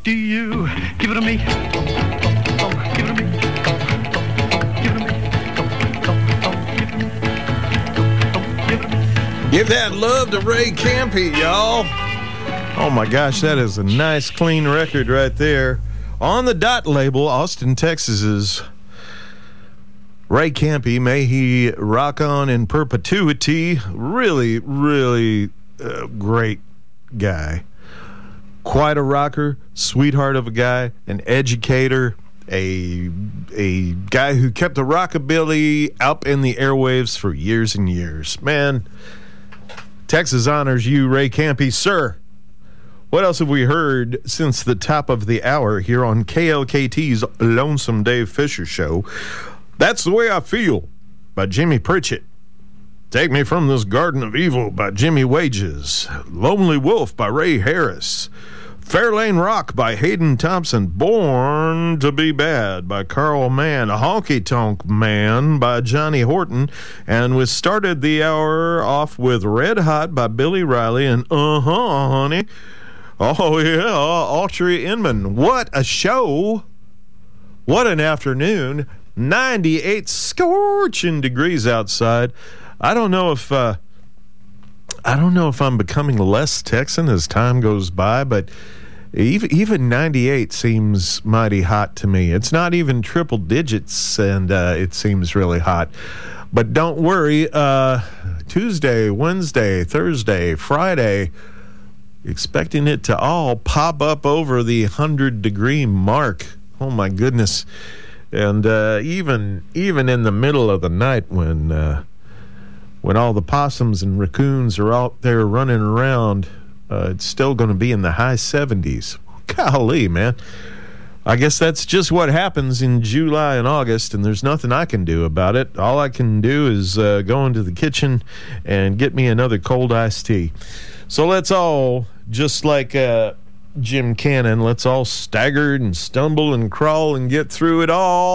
do you? Give it to me. Give it to me. Give it to me. Give it to me. Give that love to Ray Campy, y'all. Oh my gosh, that is a nice, clean record right there. On the Dot label, Austin, Texas's Ray Campy, may he rock on in perpetuity. Really, really great guy. Quite a rocker, sweetheart of a guy, an educator, a guy who kept the rockabilly up in the airwaves for years and years. Man, Texas honors you, Ray Campy, sir. What else have we heard since the top of the hour here on KLKT's Lonesome Dave Fisher Show? That's the Way I Feel by Jimmy Pritchett. Take Me From This Garden of Evil by Jimmy Wages. Lonely Wolf by Ray Harris. Fairlane Rock by Hayden Thompson. Born to Be Bad by Carl Mann. Honky Tonk Man by Johnny Horton. And we started the hour off with Red Hot by Billy Riley and Honey. Oh, yeah, Autry Inman. What a show. What an afternoon. 98 scorching degrees outside. I don't know if I'm becoming less Texan as time goes by, but even 98 seems mighty hot to me. It's not even triple digits, and it seems really hot. But don't worry, Tuesday, Wednesday, Thursday, Friday, expecting it to all pop up over the 100-degree mark. Oh, my goodness. And even in the middle of the night when all the possums and raccoons are out there running around, it's still going to be in the high 70s. Golly, man. I guess that's just what happens in July and August, and there's nothing I can do about it. All I can do is go into the kitchen and get me another cold iced tea. So let's all, just like Jim Cannon, let's all stagger and stumble and crawl and get through it all.